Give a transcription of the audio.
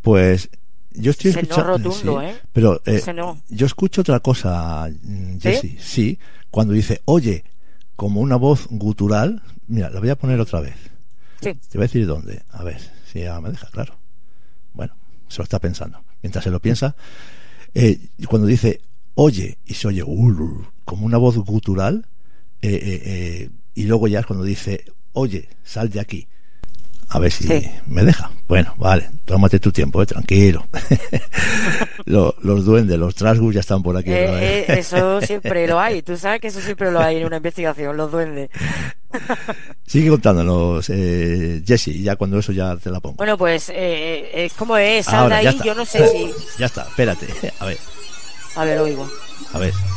Pues yo estoy Ese no escuchando, rotundo, sí, ¿eh? pero Ese no. yo escucho otra cosa, ¿Sí? Jessy, sí, cuando dice, oye, como una voz gutural. Mira, la voy a poner otra vez. Sí. Te voy a decir dónde. A ver si ya me deja, claro. Bueno, se lo está pensando. Mientras se lo piensa, cuando dice, oye, y se oye, como una voz gutural, y luego ya es cuando dice, oye, sal de aquí. A ver si Sí. me deja. Bueno, vale, tómate tu tiempo, tranquilo. Los duendes, los trasgus ya están por aquí otra vez. Eso siempre lo hay. Tú sabes que eso siempre lo hay en una investigación, los duendes. Sigue contándonos, Jessy, ya cuando eso ya te la pongo. Bueno, pues como es, sal de Ahora, ya ahí, está. yo no sé si... Ya está, espérate. A ver, A ver, oigo. a ver.